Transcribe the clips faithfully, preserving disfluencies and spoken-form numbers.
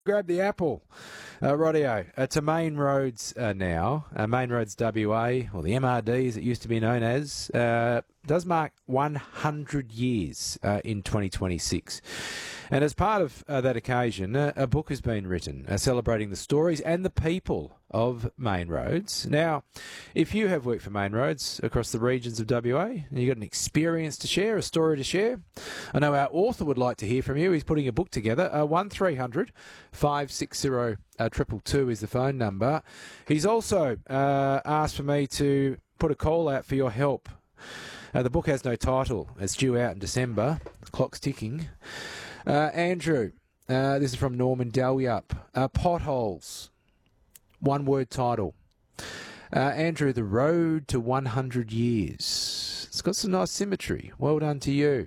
Grab the apple. Uh, rightio. Uh, to Main Roads uh, now. Uh, Main Roads W A, or the M R D as it used to be known as, uh, does mark one hundred years uh, in twenty twenty-six. And as part of uh, that occasion, uh, a book has been written uh, celebrating the stories and the people of Main Roads. Now, if you have worked for Main Roads across the regions of W A, and you've got an experience to share, a story to share, I know our author would like to hear from you. He's putting a book together. Uh, one three hundred five six zero two two two is the phone number. He's also uh, asked for me to put a call out for your help. Uh, the book has no title. It's due out in December. The clock's ticking. Uh, Andrew, uh, this is from Norman Dalyup. Uh, Potholes. One word title. Uh, Andrew, The Road to one hundred years. It's got some nice symmetry. Well done to you.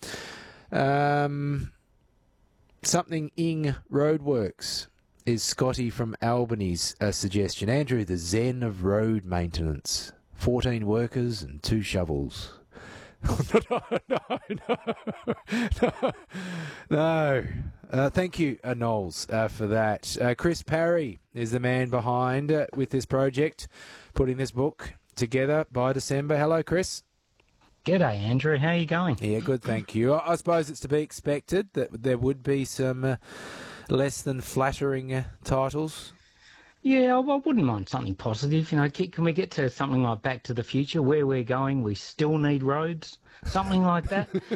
Um, something Ing Roadworks is Scotty from Albany's uh, suggestion. Andrew, the Zen of road maintenance. fourteen workers and two shovels. no, no, no, no. no. Uh, thank you, uh, Knowles, uh, for that. Uh, Chris Parry is the man behind uh, with this project, putting this book together by December. Hello, Chris. G'day, Andrew. How are you going? Yeah, good, thank you. I, I suppose it's to be expected that there would be some uh, less than flattering uh, titles. Yeah, I wouldn't mind something positive. You know, can we get to something like Back to the Future, where we're going, we still need roads, something like that?